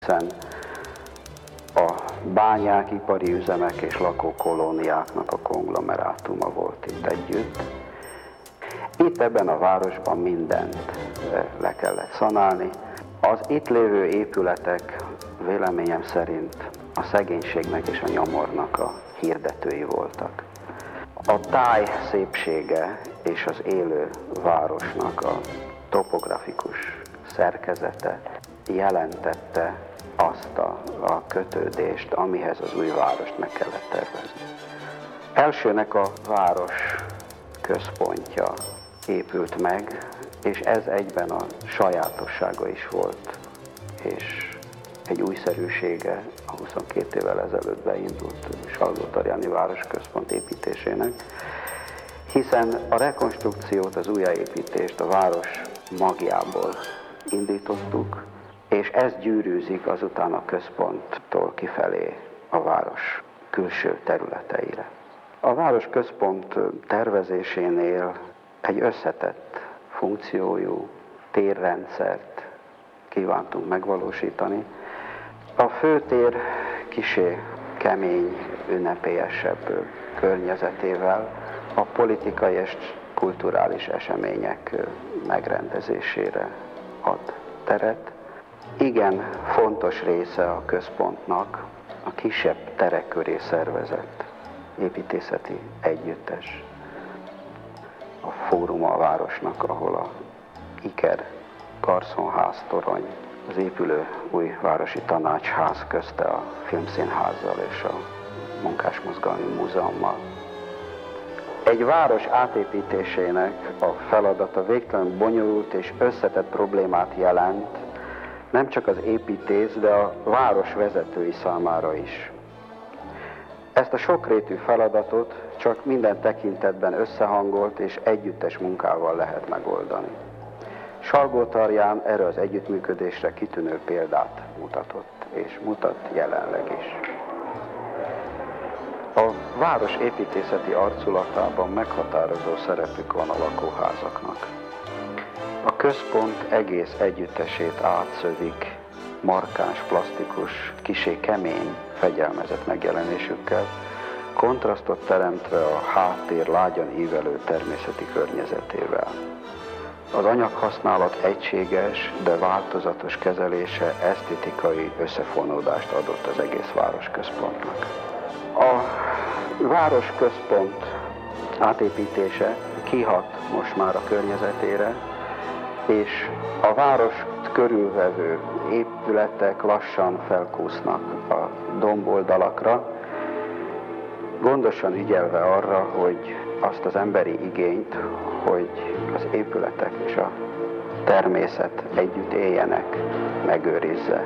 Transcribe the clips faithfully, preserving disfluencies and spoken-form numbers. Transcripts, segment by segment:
hiszen a bányák, ipari üzemek és lakókolóniáknak a konglomerátuma volt itt együtt. Itt ebben a városban mindent le kellett szanálni. Az itt lévő épületek véleményem szerint a szegénységnek és a nyomornak a hirdetői voltak. A táj szépsége és az élő városnak a topografikus szerkezete jelentette azt a, a kötődést, amihez az új várost meg kellett tervezni. Elsőnek a város központja épült meg, és ez egyben a sajátossága is volt, és egy újszerűsége a huszonkét évvel ezelőtt beindult Salgótarjáni városközpont építésének, hiszen a rekonstrukciót, az újjáépítést a város magjából indítottuk, és ez gyűrűzik azután a központtól kifelé a város külső területeire. A városközpont tervezésénél egy összetett funkciójú térrendszert kívántunk megvalósítani. A főtér kisé kemény, ünnepélyesebb környezetével a politikai és kulturális események megrendezésére ad teret. Igen fontos része a központnak a kisebb terek köré szervezett építészeti együttes. A fórum a városnak, ahol a Iker Garszonház torony, az épülő új városi tanácsház közte a Filmszínházzal és a Munkásmozgalmi Múzeummal. Egy város átépítésének a feladata végtelenül bonyolult és összetett problémát jelent, nem csak az építész, de a város vezetői számára is. Ezt a sokrétű feladatot csak minden tekintetben összehangolt és együttes munkával lehet megoldani. Salgótarján erre az együttműködésre kitűnő példát mutatott, és mutat jelenleg is. A város építészeti arculatában meghatározó szerepük van a lakóházaknak. A központ egész együttesét átszövik markáns, plastikus, kissé kemény, fegyelmezett megjelenésükkel, kontrasztot teremtve a háttér lágyan ívelő természeti környezetével. Az anyaghasználat egységes, de változatos kezelése esztétikai összefonódást adott az egész városközpontnak. A városközpont átépítése kihat most már a környezetére, és a várost körülvevő épületek lassan felkúsznak a domboldalakra, gondosan ügyelve arra, hogy azt az emberi igényt, hogy az épületek és a természet együtt éljenek, megőrizze.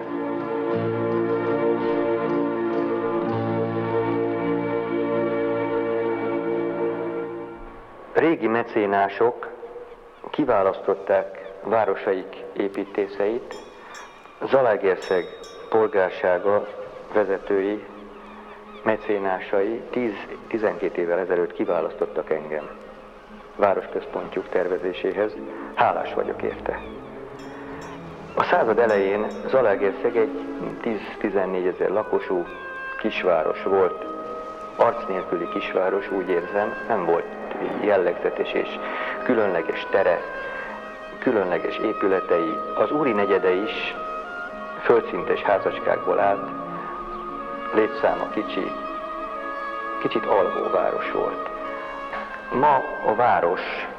Régi mecénások kiválasztották városaik építészeit, Zalaegerszeg polgársága vezetői, mecénásai tíz-tizenkét évvel ezelőtt kiválasztottak engem városközpontjuk tervezéséhez. Hálás vagyok érte. A század elején Zalaegerszeg egy tíz-tizennégy ezer lakosú kisváros volt, arc nélküli kisváros, úgy érzem, nem volt jellegzetes és különleges tere, különleges épületei. Az úri negyede is földszintes házacskákból állt, létszáma kicsi, kicsit alvóváros volt. Ma a város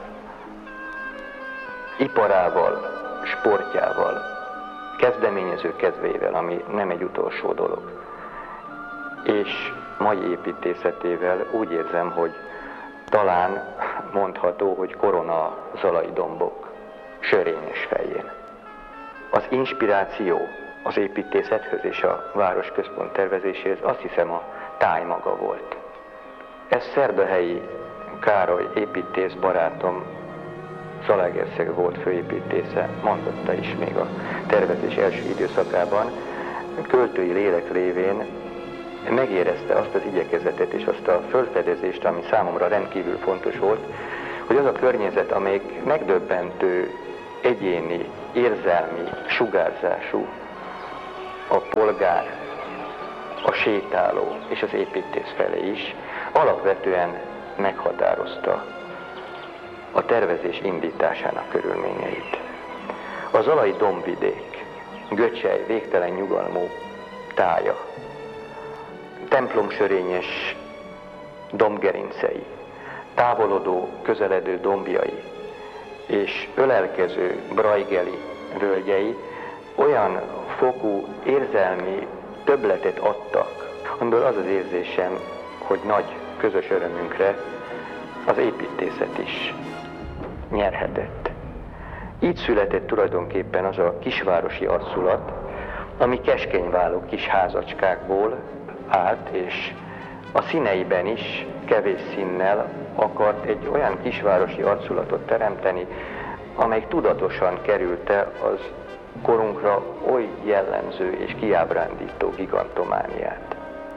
iparával, sportjával, kezdeményező kedvével, ami nem egy utolsó dolog, és mai építészetével úgy érzem, hogy talán mondható, hogy korona Zalai dombok sörényes fején. Az inspiráció az építészethöz és a városközpont tervezéséhez azt hiszem a táj maga volt. Ez Szerdahelyi Károly építész barátom, Zalaegerszeg volt főépítésze, mondotta is még a tervezés első időszakában, költői lélek révén megérezte azt az igyekezetet és azt a fölfedezést, ami számomra rendkívül fontos volt, hogy az a környezet, amelyik megdöbbentő, egyéni, érzelmi, sugárzású, a polgár, a sétáló és az építész felé is alapvetően meghatározta a tervezés indításának körülményeit. A zalai dombvidék, Göcsej végtelen nyugalmú tája, templomsörényes dombgerincei, távolodó, közeledő dombjai és ölelkező brajgeli völgyei olyan fokú érzelmi többletet adtak, amiből az az érzésem, hogy nagy közös örömünkre az építészet is nyerhetett. Így született tulajdonképpen az a kisvárosi arculat, ami keskenyváló kis házacskákból állt, és a színeiben is kevés színnel akart egy olyan kisvárosi arculatot teremteni, amely tudatosan kerülte az korunkra oly jellemző és kiábrándító gigantomániát.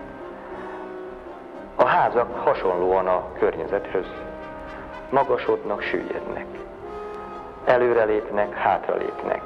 A házak hasonlóan a környezethöz magasodnak, süllyednek. Előrelépnek, hátralépnek.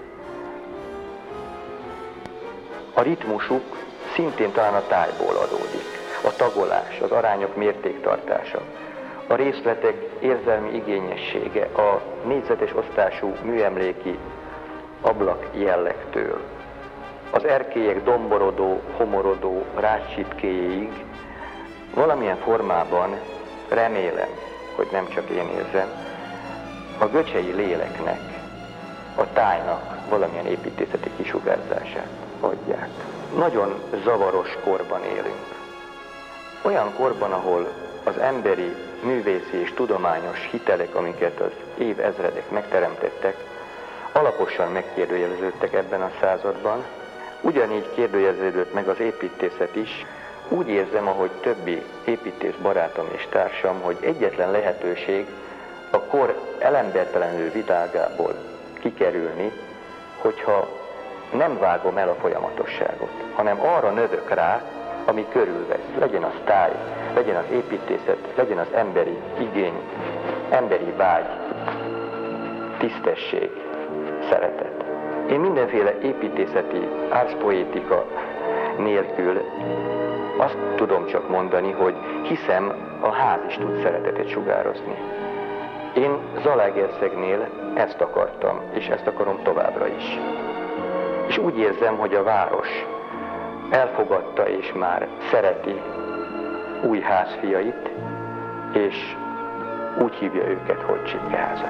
A ritmusuk szintén talán a tájból adódik. A tagolás, az arányok mértéktartása, a részletek érzelmi igényessége, a négyzetes osztású műemléki ablak jellegtől, az erkélyek domborodó, homorodó rácsipkéjéig valamilyen formában remélem, hogy nem csak én érzem, a göcsei léleknek, a tájnak valamilyen építészeti kisugárzását adják. Nagyon zavaros korban élünk. Olyan korban, ahol az emberi, művészi és tudományos hitelek, amiket az évezredek megteremtettek, alaposan megkérdőjeleződtek ebben a században, ugyanígy kérdőjeleződött meg az építészet is. Úgy érzem, ahogy többi építész barátom és társam, hogy egyetlen lehetőség a kor elembertelenül világából kikerülni, hogyha nem vágom el a folyamatosságot, hanem arra növök rá, ami körülvesz. Legyen az táj, legyen az építészet, legyen az emberi igény, emberi vágy, tisztesség, szeretet. Én mindenféle építészeti árszpoétika nélkül azt tudom csak mondani, hogy hiszem, a ház is tud szeretetet sugározni. Én Zalaegerszegnél ezt akartam, és ezt akarom továbbra is. És úgy érzem, hogy a város elfogadta és már szereti új házfiait, és úgy hívja őket, hogy Csipkeháza.